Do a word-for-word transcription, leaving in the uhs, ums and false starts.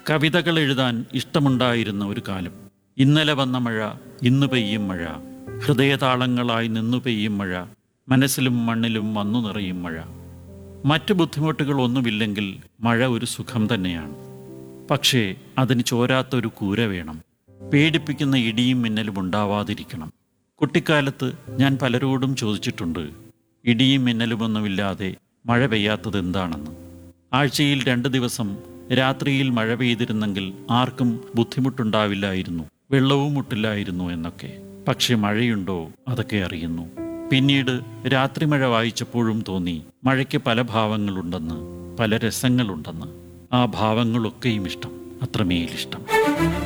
കവിതകൾ എഴുതാൻ ഇഷ്ടമുണ്ടായിരുന്ന ഒരു കാലം. ഇന്നലെ വന്ന മഴ, ഇന്ന് പെയ്യും മഴ, ഹൃദയതാളങ്ങളായി നിന്നു പെയ്യും മഴ, മനസ്സിലും മണ്ണിലും വന്നു നിറയും മഴ. മറ്റ് ബുദ്ധിമുട്ടുകളൊന്നുമില്ലെങ്കിൽ മഴ ഒരു സുഖം തന്നെയാണ്. പക്ഷേ അതിന് ചോരാത്തൊരു കൂര വേണം. പേടിപ്പിക്കുന്ന ഇടിയും മിന്നലും ഉണ്ടാവാതിരിക്കണം. കുട്ടിക്കാലത്ത് ഞാൻ പലരോടും ചോദിച്ചിട്ടുണ്ട്, ഇടിയും മിന്നലുമൊന്നുമില്ലാതെ മഴ പെയ്യാത്തത് എന്താണെന്ന്. ആഴ്ചയിൽ രണ്ട് ദിവസം രാത്രിയിൽ മഴ പെയ്തിരുന്നെങ്കിൽ ആർക്കും ബുദ്ധിമുട്ടുണ്ടാവില്ലായിരുന്നു, വെള്ളവും മുട്ടില്ലായിരുന്നു എന്നൊക്കെ. പക്ഷെ മഴയുണ്ടോ അതൊക്കെ അറിയുന്നു. പിന്നീട് രാത്രി മഴ വായിച്ചപ്പോഴും തോന്നി മഴയ്ക്ക് പല ഭാവങ്ങളുണ്ടെന്ന്, പല രസങ്ങളുണ്ടെന്ന്. ആ ഭാവങ്ങളൊക്കെയും ഇഷ്ടം, അത്രമേലിഷ്ടം.